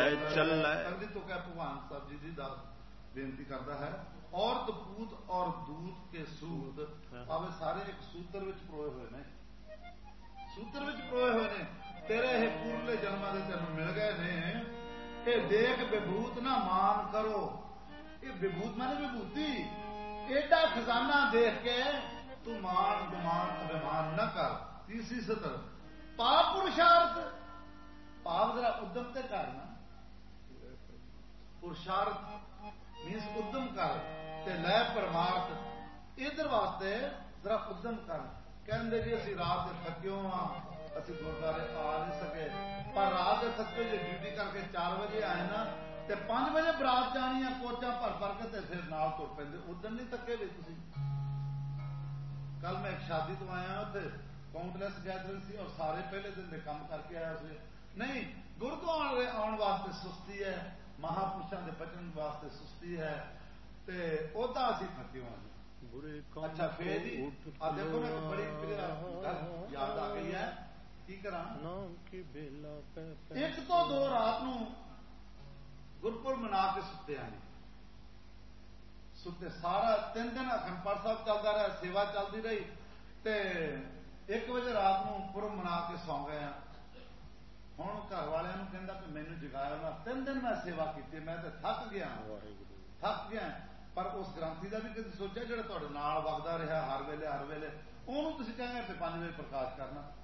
ਚੱਲੈ। ਅਗਲੀ ਤੋਂ ਕਹਿ ਭਗਵਾਨ ਸਾਹਿਬ ਜੀ ਦਾ ਬੇਨਤੀ ਕਰਦਾ ਹੈ, ਔਰਤ ਪੂਤ ਔਰ ਦੂਤ ਕੇ ਸੂਤ, ਭਾਵੇਂ ਸਾਰੇ ਇੱਕ ਸੂਤਰ ਵਿੱਚ ਪਰੋਏ ਹੋਏ ਨੇ, ਸੂਤਰ ਵਿੱਚ ਪਰੋਏ ਹੋਏ ਨੇ। ਤੇਰੇ ਇਹ ਪੂਰਲੇ ਜਨਮਾਂ ਦੇ ਤੈਨੂੰ ਮਿਲ ਗਏ ਨੇ। ਇਹ ਦੇਖ ਵਿਭੂਤ ਨਾ ਮਾਨ ਕਰੋ। ਇਹ ਵਿਭੂਤ ਮਾਨੇ ਵਿਭੂਤੀ, ਏਡਾ ਖਜ਼ਾਨਾ ਦੇਖ ਕੇ ਤੂੰ ਮਾਨ ਗੁਮਾਨ ਅਭਿਮਾਨ ਨਾ ਕਰ। ਤੀਸਰੀ ਸਤਰ ਪਾਪ ਪੁਰਸ਼ਾਰਥ, ਭਾਵ ਜਰਾ ਉਦਮ ਤੇ ਕਰਨਾ। ਪੁਰਸ਼ਾਰਥ ਮੀਨਸ ਉਦਮ ਕਰ ਤੇ ਲੈ ਪਰਮਾਰਥ, ਇਧਰ ਵਾਸਤੇ ਜਰਾ ਉਦਮ ਕਰ। ਕਹਿੰਦੇ ਜੀ ਅਸੀਂ ਰਾਤ ਦੇ ਥੱਕਿਓ ਹਾਂ, ਅਸੀਂ ਗੁਰਦੁਆਰੇ ਆ ਨਹੀਂ ਸਕੇ, ਪਰ ਰਾਤ ਦੇ ਥੱਕੇ ਜੇ ਡਿਊਟੀ ਕਰਕੇ 4 ਵਜੇ ਆਏ ਨਾ ਤੇ 5 ਵਜੇ ਬਰਾਤ ਜਾਣੀ ਆ, ਕੋਚਾਂ ਭਰ ਕੇ ਤੇ ਫਿਰ ਨਾਲ ਤੁਰ ਪੈਂਦੇ। ਉਦੋਂ ਨਹੀਂ ਥੱਕੇ ਵੀ ਤੁਸੀਂ। ਕੱਲ ਮੈਂ ਇੱਕ ਸ਼ਾਦੀ ਤੋਂ ਆਇਆ, ਉੱਥੇ ਕਾਊਂਟਲੈਸ ਗੈਦਰਿੰਗ ਸੀ ਔਰ ਸਾਰੇ ਪਹਿਲੇ ਦਿਨ ਦੇ ਕੰਮ ਕਰਕੇ ਆਇਆ ਸੀ। ਨਹੀਂ, ਗੁਰਦੁਆਰੇ ਆਉਣ ਵਾਸਤੇ ਸੁਸਤੀ ਹੈ, ਮਹਾਪੁਰਸ਼ਾਂ ਦੇ ਬਚਨ ਵਾਸਤੇ ਸੁਸਤੀ ਹੈ, ਤੇ ਉਹਦਾ ਅਸੀਂ ਥੱਕੇ ਹਾਂ ਜੀ। ਅੱਛਾ ਫੇਰ ਜੀ ਆ ਦੇਖੋ ਨਾ, ਬੜੀ ਗੱਲ ਯਾਦ ਆ ਗਈ ਹੈ, ਕੀ ਕਰਾਂ। 1 ਤੋਂ 2 ਰਾਤ ਨੂੰ ਗੁਰਪੁਰਬ ਮਨਾ ਕੇ ਸੁੱਤੇ ਆਂ ਜੀ। ਸੁੱਤੇ ਸਾਰਾ 3 ਦਿਨ ਅਖੰਡ ਪਾਠ ਸਾਹਿਬ ਚੱਲਦਾ ਰਿਹਾ, ਸੇਵਾ ਚੱਲਦੀ ਰਹੀ, ਤੇ 1 ਵਜੇ ਰਾਤ ਨੂੰ ਪੁਰਬ ਮਨਾ ਕੇ ਸੌਂ ਗਏ ਆ। ਹੁਣ ਘਰ ਵਾਲਿਆਂ ਨੂੰ ਕਹਿੰਦਾ ਕਿ ਮੈਨੂੰ ਜਗਾਇਆ ਨਾ, 3 ਦਿਨ ਮੈਂ ਸੇਵਾ ਕੀਤੀ, ਮੈਂ ਤੇ ਥੱਕ ਗਿਆ। ਪਰ ਉਸ ਗ੍ਰੰਥੀ ਦਾ ਵੀ ਕਦੇ ਸੋਚਿਆ ਜਿਹੜਾ ਤੁਹਾਡੇ ਨਾਲ ਵਗਦਾ ਰਿਹਾ ਹਰ ਵੇਲੇ, ਉਹਨੂੰ ਤੁਸੀਂ ਕਹਿੰਦੇ 5 ਵਜੇ ਪ੍ਰਕਾਸ਼ ਕਰਨਾ।